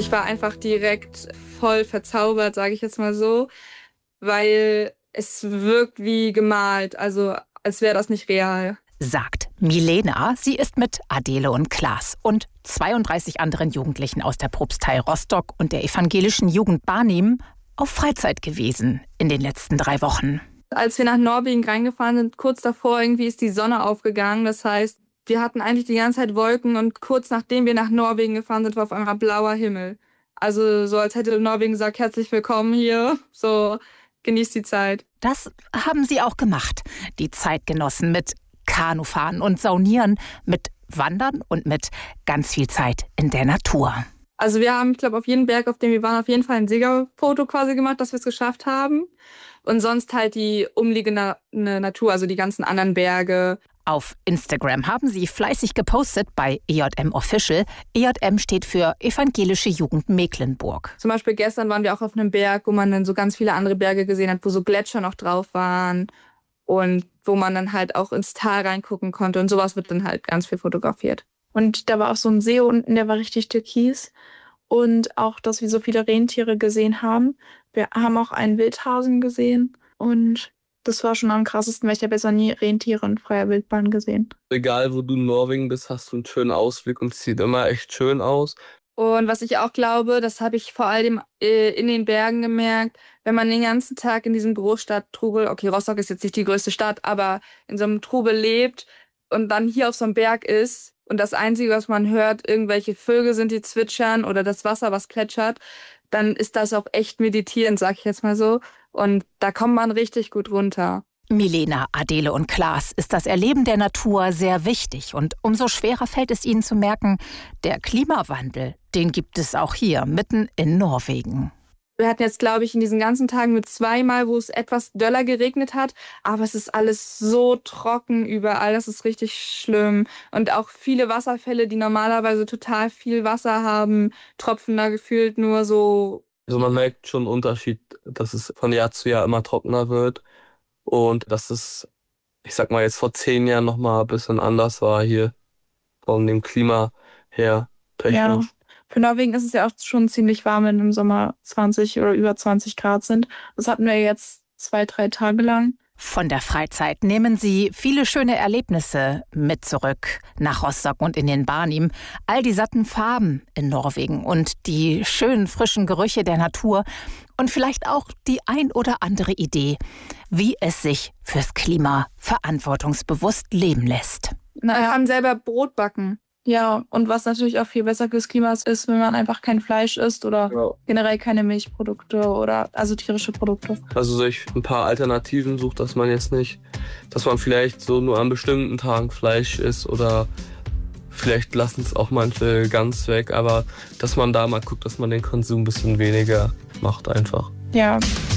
Ich war einfach direkt voll verzaubert, sage ich jetzt mal so, weil es wirkt wie gemalt, also als wäre das nicht real. Sagt Milena. Sie ist mit Adele und Klaas und 32 anderen Jugendlichen aus der Propstei Rostock und der evangelischen Jugend Barnim auf Freizeit gewesen in den letzten 3 Wochen. Als wir nach Norwegen reingefahren sind, kurz davor irgendwie ist die Sonne aufgegangen. Das heißt, wir hatten eigentlich die ganze Zeit Wolken und kurz nachdem wir nach Norwegen gefahren sind, war auf einmal blauer Himmel. Also so als hätte Norwegen gesagt, herzlich willkommen hier, so genießt die Zeit. Das haben sie auch gemacht, die Zeit genossen mit Kanufahren und Saunieren, mit Wandern und mit ganz viel Zeit in der Natur. Also wir haben, ich glaube, auf jedem Berg, auf dem wir waren, auf jeden Fall ein Siegerfoto quasi gemacht, dass wir es geschafft haben. Und sonst halt die umliegende Natur, also die ganzen anderen Berge. Auf Instagram haben sie fleißig gepostet bei EJM Official. EJM steht für Evangelische Jugend Mecklenburg. Zum Beispiel gestern waren wir auch auf einem Berg, wo man dann so ganz viele andere Berge gesehen hat, wo so Gletscher noch drauf waren. Und wo man dann halt auch ins Tal reingucken konnte. Und sowas wird dann halt ganz viel fotografiert. Und da war auch so ein See unten, der war richtig türkis. Und auch, dass wir so viele Rentiere gesehen haben. Wir haben auch einen Wildhasen gesehen. Und das war schon am krassesten, weil ich habe jetzt noch nie Rentiere in freier Wildbahn gesehen. Egal, wo du in Norwegen bist, hast du einen schönen Ausblick und es sieht immer echt schön aus. Und was ich auch glaube, das habe ich vor allem in den Bergen gemerkt, wenn man den ganzen Tag in diesem Großstadttrubel, okay, Rostock ist jetzt nicht die größte Stadt, aber in so einem Trubel lebt und dann hier auf so einem Berg ist und das Einzige, was man hört, irgendwelche Vögel sind, die zwitschern oder das Wasser, was plätschert, dann ist das auch echt meditierend, sag ich jetzt mal so. Und da kommt man richtig gut runter. Milena, Adele und Klaas ist das Erleben der Natur sehr wichtig. Und umso schwerer fällt es ihnen zu merken, der Klimawandel, den gibt es auch hier, mitten in Norwegen. Wir hatten jetzt, glaube ich, in diesen ganzen Tagen mit 2 Mal, wo es etwas döller geregnet hat. Aber es ist alles so trocken überall, das ist richtig schlimm. Und auch viele Wasserfälle, die normalerweise total viel Wasser haben, tropfen da gefühlt nur so. Also man merkt schon einen Unterschied, dass es von Jahr zu Jahr immer trockener wird. Und dass es, ich sag mal, jetzt vor 10 Jahren nochmal ein bisschen anders war hier von dem Klima her technisch. Ja. Für Norwegen ist es ja auch schon ziemlich warm, wenn im Sommer 20 oder über 20 Grad sind. Das hatten wir jetzt 2-3 Tage lang. Von der Freizeit nehmen sie viele schöne Erlebnisse mit zurück nach Rostock und in den Barnim. All die satten Farben in Norwegen und die schönen frischen Gerüche der Natur und vielleicht auch die ein oder andere Idee, wie es sich fürs Klima verantwortungsbewusst leben lässt. Man kann selber Brot backen. Ja, und was natürlich auch viel besser fürs Klima ist, wenn man einfach kein Fleisch isst oder generell keine Milchprodukte oder also tierische Produkte. Also sich ein paar Alternativen sucht, dass man jetzt nicht, dass man vielleicht so nur an bestimmten Tagen Fleisch isst oder vielleicht lassen es auch manche ganz weg, aber dass man da mal guckt, dass man den Konsum ein bisschen weniger macht einfach. Ja.